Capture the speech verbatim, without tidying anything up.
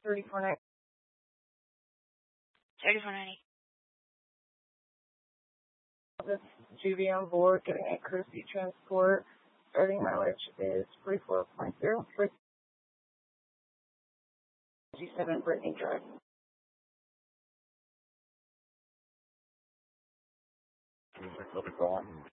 thirty-four ninety. thirty-four ninety. This Judy on board, getting a courtesy transport. Starting mileage is forty-four point zero. fifty-seven Brittany Drive. Music, let it go on.